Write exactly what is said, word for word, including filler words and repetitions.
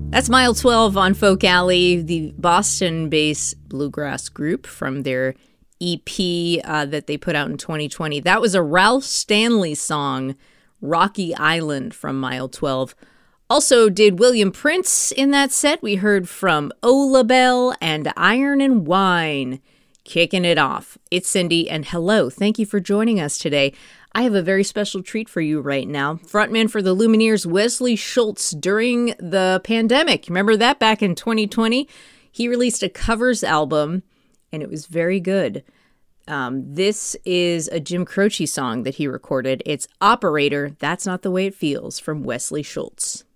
That's Mile twelve on Folk Alley, the Boston-based bluegrass group from their E P uh, that they put out in twenty twenty. That was a Ralph Stanley song, Rocky Island, from Mile twelve. Also did William Prince in that set. We heard from Ola Bell and Iron and Wine. Kicking it off. It's Cindy, and hello. Thank you for joining us today. I have a very special treat for you right now. Frontman for the Lumineers, Wesley Schultz, during the pandemic. Remember that back in twenty twenty? He released a covers album, and it was very good. Um, this is a Jim Croce song that he recorded. It's Operator, That's Not the Way It Feels, from Wesley Schultz.